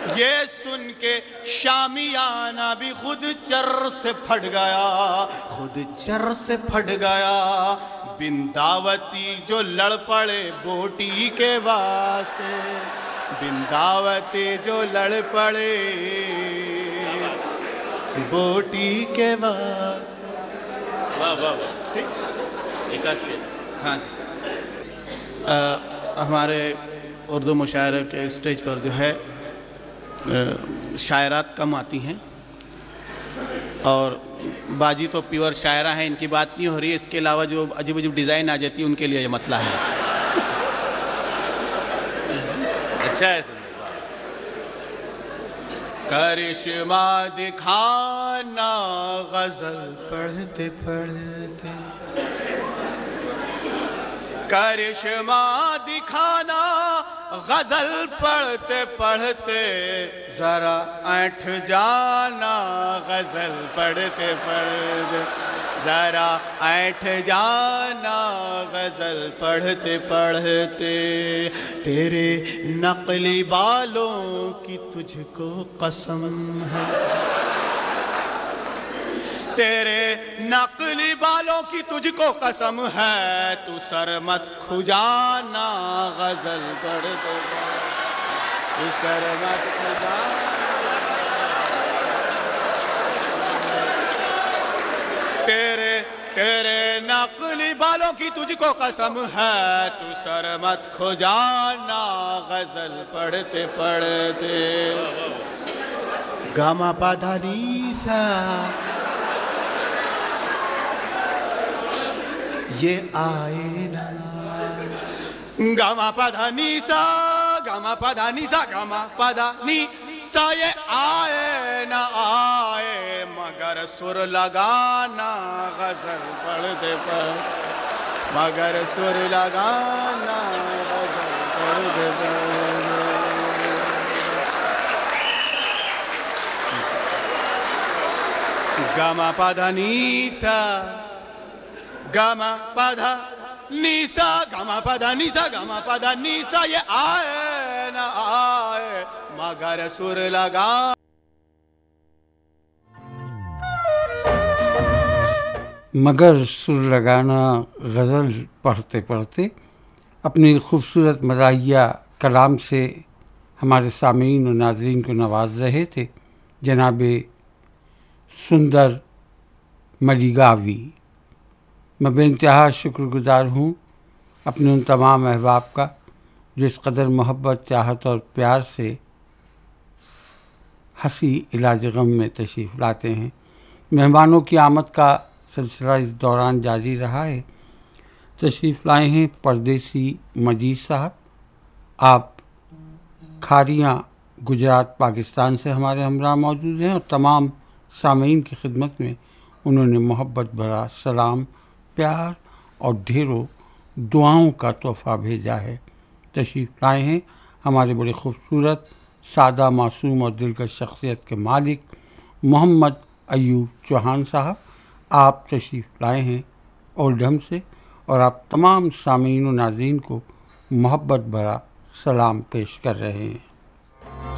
ये सुन के शामियाना भी खुद चर से फट गया, खुद चर से फट गया। बिंदावती जो लड़ पड़े बोटी के वास्ते, बिंदावती जो लड़ पड़े बोटी के वास्ते। वाह वाह वाह, एक हाँ जी। हमारे उर्दू मुशायरे के स्टेज पर जो है शायरात कम आती हैं और बाजी तो प्योर शायरा हैं, इनकी बात नहीं हो रही है। इसके अलावा जो अजीब अजीब डिज़ाइन आ जाती है उनके लिए ये मतला है। अच्छा है। करिश्मा दिखाना गज़ल पढ़ते पढ़ते, करिश्मा दिखाना गज़ल पढ़ते पढ़ते, ज़रा ऐठ जाना गज़ल पढ़ते पढ़ते, ज़रा ऐठ जाना गज़ल पढ़ते पढ़ते। तेरे नकली बालों की तुझको कसम है, तेरे नकली बालों की तुझको कसम है, तू सर मत खुजाना गज़ल पढ़ते, तू सर मत खुजाना। तेरे नकली बालों की तुझको कसम है, तू सर मत खुजाना गज़ल पढ़ते पढ़ते। गामा पाधा नीसा ये आए ना, गामा पाधा नीसा, गामा पाधा नीसा, गामा पाधा नीसा, ये आए ना आए मगर सुर लगाना गज़ल पढ़ते पढ़ते, मगर सुर लगाना गज़ल पढ़ते पढ़ते। गामा पाधा नीसा, गामा पाधा नीसा, गामा पाधा नीसा, गामा पाधा नीसा, ये आए ना आए मगर सुर लगा। मगर सुर लगाना गज़ल पढ़ते पढ़ते अपनी खूबसूरत मज़ाहिया कलाम से हमारे सामीन और नाज़रीन को नवाज रहे थे जनाब सुंदर मलिगावी। मैं बेइंतहा शुक्रगुज़ार हूँ अपने उन तमाम अहबाब का जो इस कदर मोहब्बत, चाहत और प्यार से हंसी इलाज गम में तशरीफ़ लाते हैं। मेहमानों की आमद का सिलसिला इस दौरान जारी रहा है। तशरीफ़ लाए हैं परदेसी मजीद साहब। आप खारियाँ गुजरात पाकिस्तान से हमारे हमरा मौजूद हैं और तमाम सामीन की खिदमत में उन्होंने मोहब्बत भरा सलाम, प्यार और ढेरों दुआओं का तोहफ़ा भेजा है। तशरीफ़ लाए हैं हमारे बड़े खूबसूरत, सादा, मासूम और दिलकश शख्सियत के मालिक मोहम्मद अयूब चौहान साहब। आप तशरीफ़ लाए हैं ओल्डहम से और आप तमाम सामीन और नाज़रीन को मोहब्बत भरा सलाम पेश कर रहे हैं।